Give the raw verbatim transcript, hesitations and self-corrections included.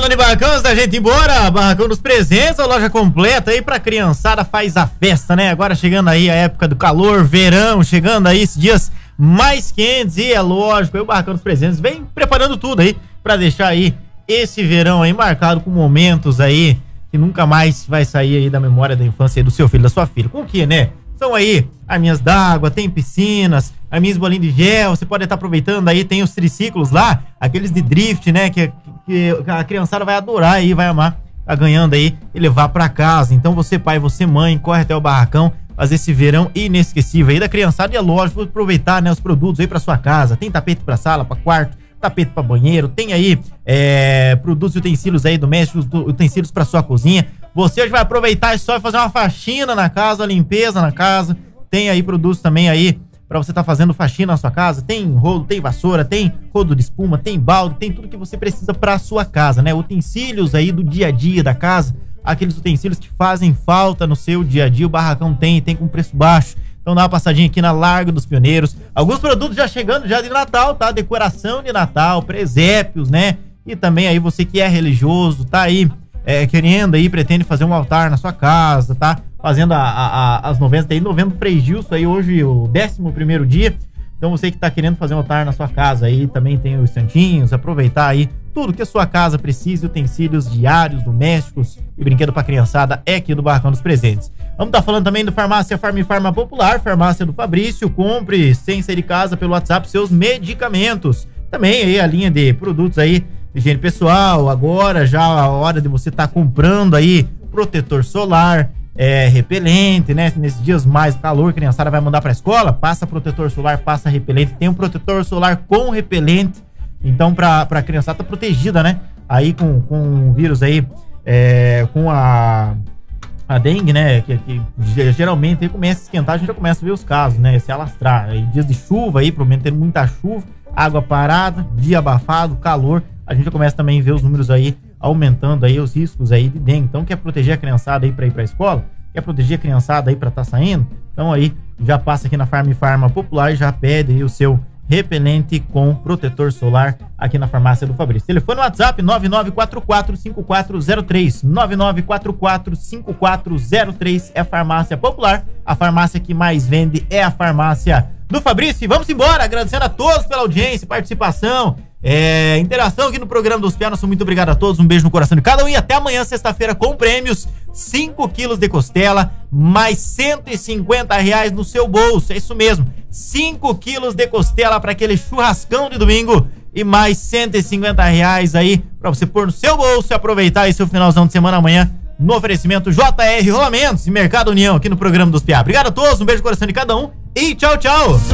Falando em barracão, antes da gente ir embora, barracão dos presentes, a loja completa aí pra criançada faz a festa, né? Agora chegando aí a época do calor, verão, chegando aí esses dias mais quentes e é lógico, aí o barracão dos presentes vem preparando tudo aí pra deixar aí esse verão aí marcado com momentos aí que nunca mais vai sair aí da memória da infância aí do seu filho, da sua filha. Com o que, né? São aí arminhas d'água, tem piscinas, arminhas bolinhas de gel, você pode estar aproveitando aí, tem os triciclos lá, aqueles de drift, né, que, que a criançada vai adorar aí, vai amar, tá ganhando aí e levar pra casa. Então você pai, você mãe, corre até o barracão, fazer esse verão inesquecível aí da criançada e é lógico, aproveitar, né, os produtos aí pra sua casa, tem tapete pra sala, pra quarto, tapete pra banheiro, tem aí é, produtos e utensílios aí domésticos, utensílios pra sua cozinha. Você hoje vai aproveitar e só fazer uma faxina na casa, limpeza na casa. Tem aí produtos também aí pra você estar tá fazendo faxina na sua casa. Tem rolo, tem vassoura, tem rodo de espuma, tem balde, tem tudo que você precisa pra sua casa, né? Utensílios aí do dia a dia da casa, aqueles utensílios que fazem falta no seu dia a dia. O barracão tem, tem com preço baixo. Então dá uma passadinha aqui na Largo dos Pioneiros. Alguns produtos já chegando já de Natal, tá? Decoração de Natal, presépios, né? E também aí você que é religioso, tá aí é, querendo aí, pretende fazer um altar na sua casa, tá? Fazendo a, a, a, as novenas, tem novembro Frei Gilson aí hoje, o décimo primeiro dia. Então você que tá querendo fazer um altar na sua casa aí, também tem os santinhos, aproveitar aí tudo que a sua casa precisa, utensílios diários, domésticos e brinquedo pra criançada é aqui do Barracão dos Presentes. Vamos estar tá falando também do Farmácia Farm Farma Popular, farmácia do Fabrício, compre sem sair de casa pelo WhatsApp seus medicamentos. Também aí a linha de produtos aí, de higiene pessoal, agora já a hora de você estar tá comprando aí protetor solar, é, repelente, né? Nesses dias mais calor, a criançada vai mandar pra escola, passa protetor solar, passa repelente, tem um protetor solar com repelente, então pra, pra criançada tá protegida, né? Aí com, com o vírus aí, é, com a... a dengue, né, que, que geralmente aí começa a esquentar, a gente já começa a ver os casos, né, se alastrar. Aí dias de chuva aí, provavelmente tendo muita chuva, água parada, dia abafado, calor, a gente já começa também a ver os números aí aumentando aí os riscos aí de dengue. Então quer proteger a criançada aí para ir para a escola? Quer proteger a criançada aí para estar tá saindo? Então aí já passa aqui na Farm Farma Popular e já pede aí o seu repelente com protetor solar aqui na farmácia do Fabrício. Telefone WhatsApp nove nove quatro quatro cinco quatro zero três, nove nove quatro quatro cinco quatro zero três, é a Farmácia Popular, a farmácia que mais vende é a farmácia do Fabrício. E vamos embora, agradecendo a todos pela audiência, participação, é, interação aqui no programa dos Pianos. Muito obrigado a todos, um beijo no coração de cada um e até amanhã, sexta-feira, com prêmios, cinco quilos de costela, mais cento e cinquenta reais no seu bolso, é isso mesmo, cinco quilos de costela para aquele churrascão de domingo e mais cento e cinquenta reais aí para você pôr no seu bolso e aproveitar esse finalzão de semana amanhã no oferecimento J R Rolamentos e Mercado União aqui no programa dos Piá. Obrigado a todos, um beijo no coração de cada um e tchau, tchau!